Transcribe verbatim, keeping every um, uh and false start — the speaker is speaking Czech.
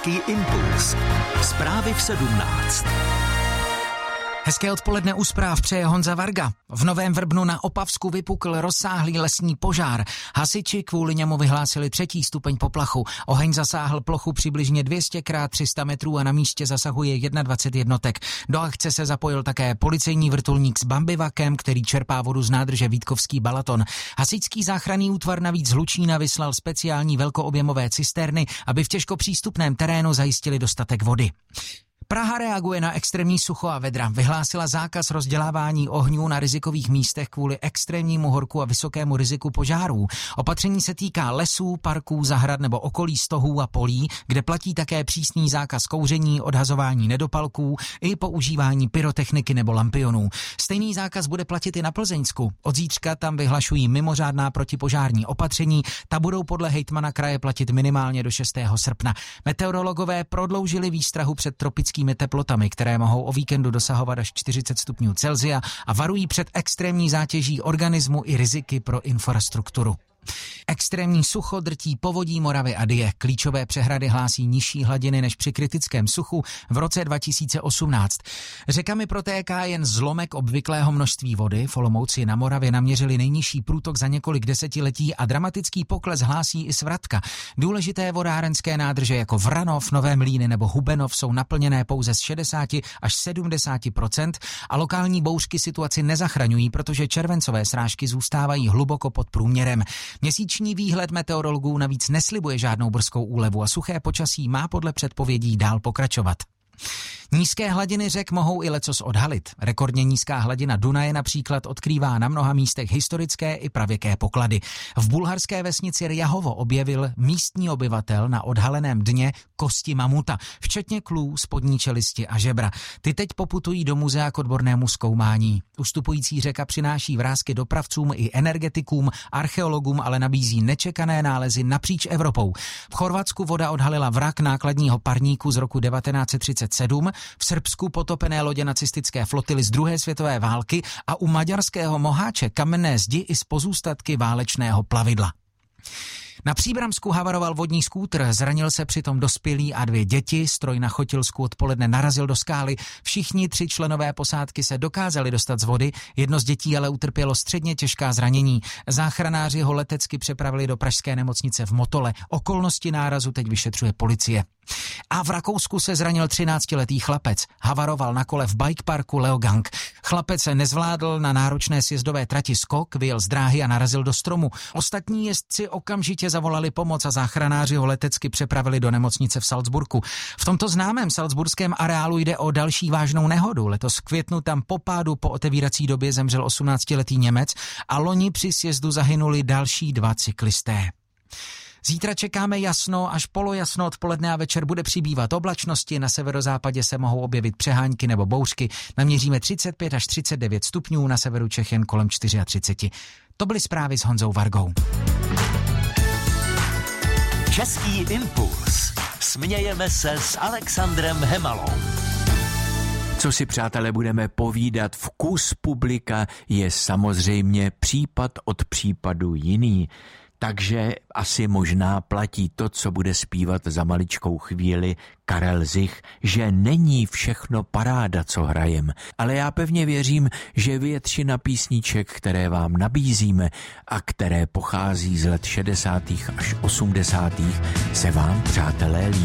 Český impuls. Zprávy v sedmnáct. Hezké odpoledne u zpráv přeje Honza Varga. V Novém Vrbnu na Opavsku vypukl rozsáhlý lesní požár. Hasiči kvůli němu vyhlásili třetí stupeň poplachu. Oheň zasáhl plochu přibližně dvě stě krát tři sta metrů a na místě zasahuje dvacet jedna jednotek. Do akce se zapojil také policejní vrtulník s bambivakem, který čerpá vodu z nádrže Vítkovský Balaton. Hasičský záchranný útvar navíc z Hlučína vyslal speciální velkoobjemové cisterny, aby v těžko přístupném terénu zajistili dostatek vody. Praha reaguje na extrémní sucho a vedra. Vyhlásila zákaz rozdělávání ohňů na rizikových místech kvůli extrémnímu horku a vysokému riziku požárů. Opatření se týká lesů, parků, zahrad nebo okolí stohů a polí, kde platí také přísný zákaz kouření, odhazování nedopalků i používání pyrotechniky nebo lampionů. Stejný zákaz bude platit i na Plzeňsku. Od zítřka tam vyhlašují mimořádná protipožární opatření. Ta budou podle hejtmana kraje platit minimálně do šestého srpna. Meteorologové prodloužili výstrahu před tropickým teplotami, které mohou o víkendu dosahovat až čtyřicet stupňů Celsia a varují před extrémní zátěží organismu i riziky pro infrastrukturu. Extrémní sucho drtí povodí Moravy a Dyje. Klíčové přehrady hlásí nižší hladiny než při kritickém suchu v roce dva tisíce osmnáct. Řekami protéká jen zlomek obvyklého množství vody. V Olomouci na Moravě naměřili nejnižší průtok za několik desetiletí a dramatický pokles hlásí i Svratka. Důležité vodárenské nádrže jako Vranov, Nové Mlýny nebo Hubenov jsou naplněné pouze z šedesát až sedmdesát procent a lokální bouřky situaci nezachraňují, protože červencové srážky zůstávají hluboko pod průměrem. Měsíční výhled meteorologů navíc neslibuje žádnou brzkou úlevu a suché počasí má podle předpovědí dál pokračovat. Nízké hladiny řek mohou i lecos odhalit. Rekordně nízká hladina Dunaje například odkrývá na mnoha místech historické i pravěké poklady. V bulharské vesnici Rjahovo objevil místní obyvatel na odhaleném dně kosti mamuta, včetně klů, spodní čelisti a žebra. Ty teď poputují do muzea k odbornému zkoumání. Ustupující řeka přináší vrásky dopravcům i energetikům, archeologům, ale nabízí nečekané nálezy napříč Evropou. V Chorvatsku voda odhalila vrak nákladního parníku z roku devatenáct set třicet sedm, v Srbsku potopené lodě nacistické flotily z druhé světové války a u maďarského Moháče kamenné zdi i z pozůstatky válečného plavidla. Na Příbramsku havaroval vodní skútr, zranil se přitom dospělý a dvě děti, stroj na Chotilsku odpoledne narazil do skály, všichni tři členové posádky se dokázali dostat z vody, jedno z dětí ale utrpělo středně těžká zranění. Záchranáři ho letecky přepravili do pražské nemocnice v Motole, okolnosti nárazu teď vyšetřuje policie. A v Rakousku se zranil třináctiletý chlapec, havaroval na kole v bike parku Leogang. Chlapec se nezvládl na náročné sjezdové trati skok, vyjel z dráhy a narazil do stromu. Ostatní jezdci okamžitě zavolali pomoc a záchranáři ho letecky přepravili do nemocnice v Salzburgu. V tomto známém salzburském areálu jde o další vážnou nehodu. Letos v květnu tam po pádu po otevírací době zemřel osmnáctiletý Němec a loni při sjezdu zahynuli další dva cyklisté. Zítra čekáme jasno až polojasno, odpoledne a večer bude přibývat oblačnosti, na severozápadě se mohou objevit přehánky nebo bouřky, naměříme třicet pět až třicet devět stupňů, na severu Čech jen kolem třicet čtyři. To byly zprávy s Honzou Vargou. Český impuls. Smějeme se s Alexandrem Hemalou. Co si, přátelé, budeme povídat, vkus publika je samozřejmě případ od případu jiný. Takže asi možná platí to, co bude zpívat za maličkou chvíli Karel Zich, že není všechno paráda, co hrajem. Ale já pevně věřím, že většina písniček, které vám nabízíme a které pochází z let šedesátých až osmdesátých, se vám, přátelé, líbí.